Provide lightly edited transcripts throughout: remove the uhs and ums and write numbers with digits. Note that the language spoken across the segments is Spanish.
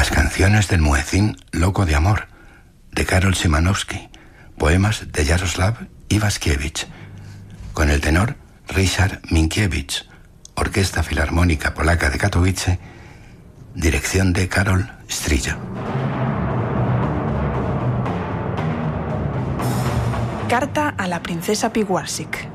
Las canciones del muecín loco de amor, de Karol Szymanowski, poemas de Jaroslaw Iwaskiewicz, con el tenor Ryszard Minkiewicz, Orquesta Filarmónica Polaca de Katowice, dirección de Karol Stryja. Carta a la princesa Pigwarsik.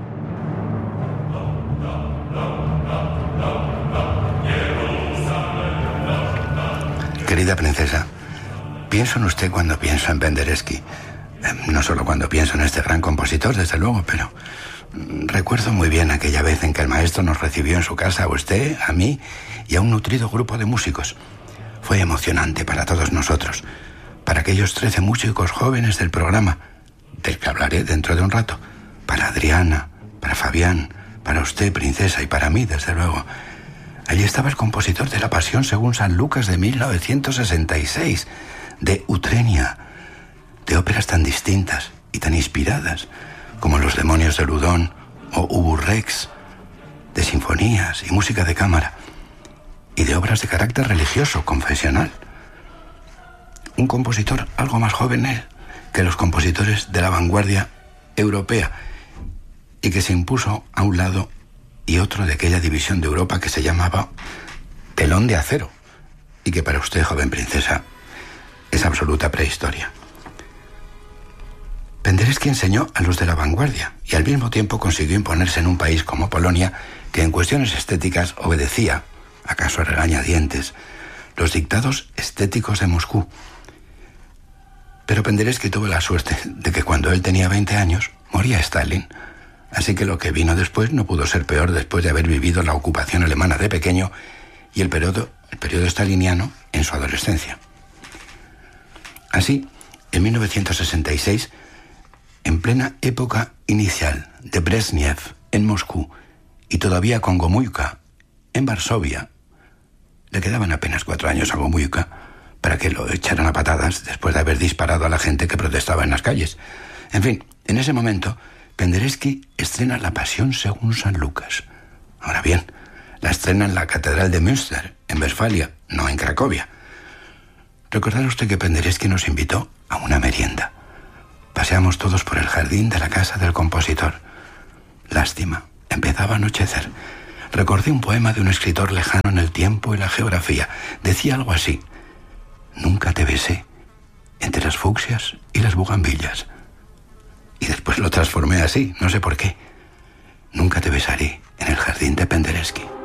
Querida princesa, pienso en usted cuando pienso en Penderecki. No solo cuando pienso en este gran compositor, desde luego, pero recuerdo muy bien aquella vez en que el maestro nos recibió en su casa, a usted, a mí y a un nutrido grupo de músicos. Fue emocionante para todos nosotros, para aquellos 13 músicos jóvenes del programa, del que hablaré dentro de un rato, para Adriana, para Fabián, para usted, princesa, y para mí, desde luego. Allí estaba el compositor de La Pasión según San Lucas de 1966, de Utrenia, de óperas tan distintas y tan inspiradas como Los demonios de Ludón o Ubu Rex, de sinfonías y música de cámara, y de obras de carácter religioso, confesional. Un compositor algo más joven que los compositores de la vanguardia europea y que se impuso a un lado y otro de aquella división de Europa que se llamaba telón de acero y que para usted, joven princesa, es absoluta prehistoria. Penderecki enseñó a los de la vanguardia y al mismo tiempo consiguió imponerse en un país como Polonia, que en cuestiones estéticas obedecía, acaso a regañadientes, los dictados estéticos de Moscú. Pero Penderecki tuvo la suerte de que cuando él tenía 20 años moría Stalin, así que lo que vino después no pudo ser peor después de haber vivido la ocupación alemana de pequeño y el periodo staliniano en su adolescencia. Así, en 1966, en plena época inicial de Brezhnev en Moscú y todavía con Gomulka en Varsovia, le quedaban apenas 4 años a Gomulka para que lo echaran a patadas después de haber disparado a la gente que protestaba en las calles. En fin, en ese momento, Penderecki estrena La Pasión según San Lucas. Ahora bien, la estrena en la Catedral de Münster, en Westfalia, no en Cracovia. Recordará usted que Penderecki nos invitó a una merienda. Paseamos todos por el jardín de la casa del compositor. Lástima, empezaba a anochecer. Recordé un poema de un escritor lejano en el tiempo y la geografía. Decía algo así: nunca te besé entre las fucsias y las bugambillas. Y después lo transformé así, no sé por qué. Nunca te besaré en el jardín de Penderecki.